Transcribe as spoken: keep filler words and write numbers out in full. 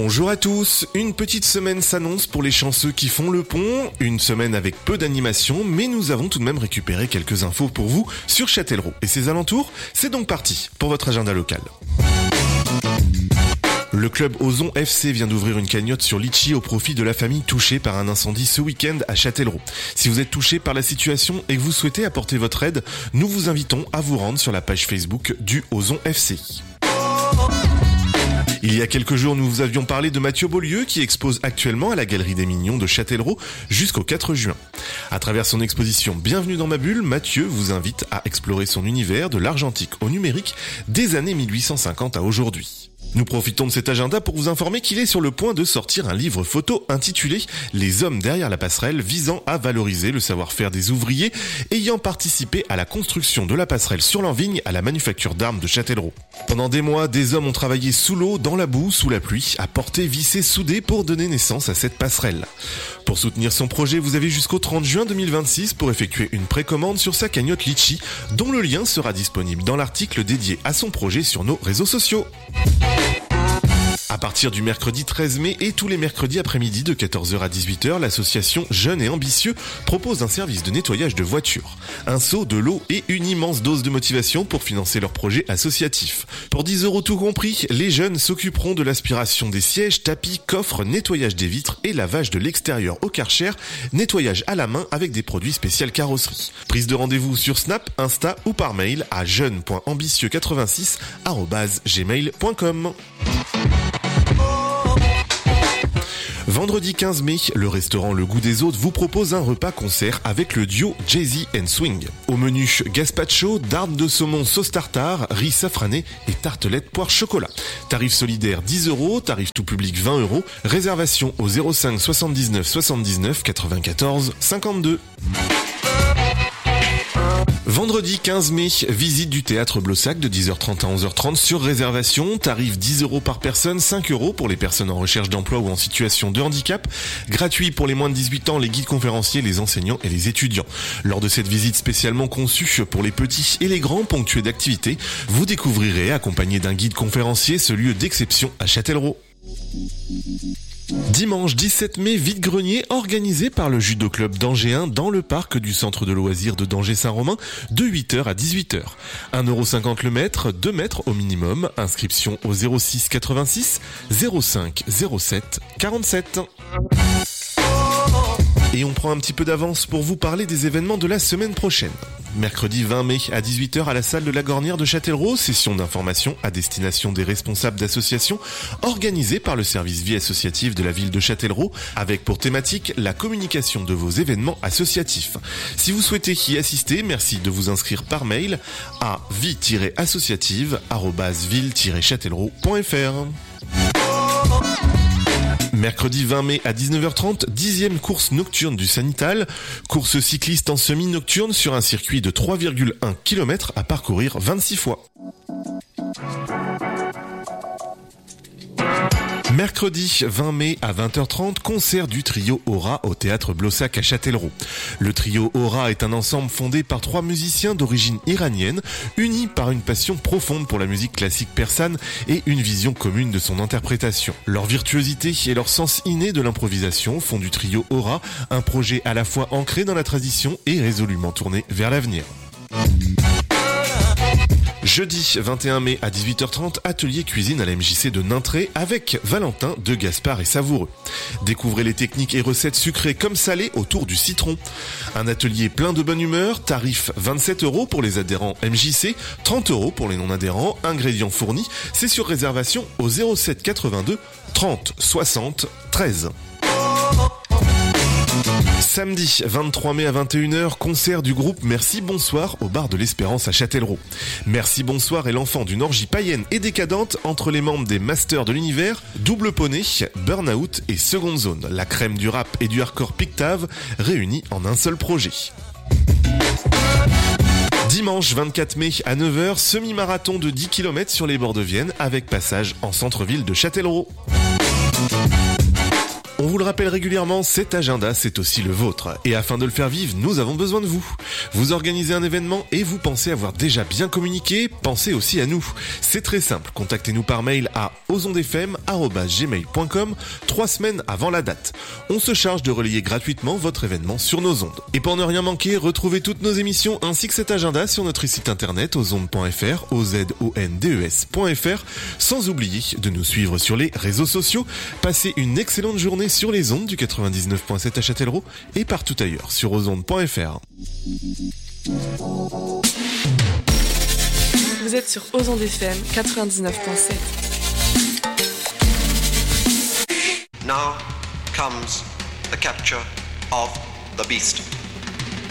Bonjour à tous, une petite semaine s'annonce pour les chanceux qui font le pont, une semaine avec peu d'animation, mais nous avons tout de même récupéré quelques infos pour vous sur Châtellerault et ses alentours. C'est donc parti pour votre agenda local. Le club Ozon F C vient d'ouvrir une cagnotte sur Litchi au profit de la famille touchée par un incendie ce week-end à Châtellerault. Si vous êtes touché par la situation et que vous souhaitez apporter votre aide, nous vous invitons à vous rendre sur la page Facebook du Ozon F C. Il y a quelques jours, nous vous avions parlé de Mathieu Beaulieu qui expose actuellement à la Galerie des Mignons de Châtellerault jusqu'au quatre juin. À travers son exposition Bienvenue dans ma bulle, Mathieu vous invite à explorer son univers de l'argentique au numérique des années mille huit cent cinquante à aujourd'hui. Nous profitons de cet agenda pour vous informer qu'il est sur le point de sortir un livre photo intitulé « Les hommes derrière la passerelle » visant à valoriser le savoir-faire des ouvriers ayant participé à la construction de la passerelle sur l'Envigne à la manufacture d'armes de Châtellerault. Pendant des mois, des hommes ont travaillé sous l'eau, dans la boue, sous la pluie, à porter, visser, souder pour donner naissance à cette passerelle. Pour soutenir son projet, vous avez jusqu'au trente juin deux mille vingt-six pour effectuer une précommande sur sa cagnotte Litchi, dont le lien sera disponible dans l'article dédié à son projet sur nos réseaux sociaux. À partir du mercredi treize mai et tous les mercredis après-midi de quatorze heures à dix-huit heures, l'association Jeunes et Ambitieux propose un service de nettoyage de voitures. Un seau, de l'eau et une immense dose de motivation pour financer leur projet associatif. Pour dix euros tout compris, les jeunes s'occuperont de l'aspiration des sièges, tapis, coffres, nettoyage des vitres et lavage de l'extérieur au Karcher, nettoyage à la main avec des produits spécial carrosserie. Prise de rendez-vous sur Snap, Insta ou par mail à jeune point ambitieux quatre-vingt-six arobase gmail point com. Vendredi quinze mai, le restaurant Le Goût des Autres vous propose un repas-concert avec le duo Jay-Z and Swing. Au menu, gazpacho, dardes de saumon sauce tartare, riz safrané et tartelette poire chocolat. Tarif solidaire dix euros, tarif tout public vingt euros, réservation au zéro cinq soixante-dix-neuf soixante-dix-neuf quatre-vingt-quatorze cinquante-deux. Vendredi quinze mai, visite du théâtre Blossac de dix heures trente à onze heures trente sur réservation, tarif dix euros par personne, cinq euros pour les personnes en recherche d'emploi ou en situation de handicap, gratuit pour les moins de dix-huit ans, les guides conférenciers, les enseignants et les étudiants. Lors de cette visite spécialement conçue pour les petits et les grands, ponctuée d'activités, vous découvrirez, accompagné d'un guide conférencier, ce lieu d'exception à Châtellerault. Dimanche dix-sept mai, vide-grenier organisé par le Judo Club d'Angers dans le parc du centre de loisirs de Danger-Saint-Romain de huit heures à dix-huit heures. un euro cinquante le mètre, deux mètres au minimum, inscription au zéro six quatre-vingt-six zéro cinq zéro sept quarante-sept. Et on prend un petit peu d'avance pour vous parler des événements de la semaine prochaine. Mercredi vingt mai à dix-huit heures à la salle de la Gornière de Châtellerault, session d'information à destination des responsables d'associations organisée par le service vie associative de la ville de Châtellerault avec pour thématique la communication de vos événements associatifs. Si vous souhaitez y assister, merci de vous inscrire par mail à vie-associative arobase ville-châtellerault point fr. Mercredi vingt mai à dix-neuf heures trente, dixième course nocturne du Sanital, course cycliste en semi-nocturne sur un circuit de trois virgule un kilomètres à parcourir vingt-six fois. Mercredi vingt mai à vingt heures trente, concert du trio Aura au théâtre Blossac à Châtellerault. Le trio Aura est un ensemble fondé par trois musiciens d'origine iranienne, unis par une passion profonde pour la musique classique persane et une vision commune de son interprétation. Leur virtuosité et leur sens inné de l'improvisation font du trio Aura un projet à la fois ancré dans la tradition et résolument tourné vers l'avenir. Jeudi vingt et un mai à dix-huit heures trente, atelier cuisine à la M J C de Nintré avec Valentin de Gaspard et Savoureux. Découvrez les techniques et recettes sucrées comme salées autour du citron. Un atelier plein de bonne humeur, tarif vingt-sept euros pour les adhérents M J C, trente euros pour les non-adhérents, ingrédients fournis, c'est sur réservation au zéro sept quatre-vingt-deux trente soixante treize. Samedi vingt-trois mai à vingt et une heures, concert du groupe Merci Bonsoir au bar de l'Espérance à Châtellerault. Merci Bonsoir est l'enfant d'une orgie païenne et décadente entre les membres des Masters de l'Univers, Double Poney, Burnout et Seconde Zone, la crème du rap et du hardcore Pictave réunis en un seul projet. Dimanche vingt-quatre mai à neuf heures, semi-marathon de dix kilomètres sur les bords de Vienne avec passage en centre-ville de Châtellerault. On vous le rappelle régulièrement, cet agenda, c'est aussi le vôtre. Et afin de le faire vivre, nous avons besoin de vous. Vous organisez un événement et vous pensez avoir déjà bien communiqué, pensez aussi à nous. C'est très simple, contactez-nous par mail à ozondfm arobase gmail point com trois semaines avant la date. On se charge de relayer gratuitement votre événement sur nos ondes. Et pour ne rien manquer, retrouvez toutes nos émissions ainsi que cet agenda sur notre site internet ozondes point fr, o z o n d e s point f r, sans oublier de nous suivre sur les réseaux sociaux. Passez une excellente journée sur les ondes du quatre-vingt-dix-neuf point sept à Châtellerault et partout ailleurs sur ozondes point f r. Vous êtes sur Ozondes F M quatre-vingt-dix-neuf point sept. Now comes the capture of the beast.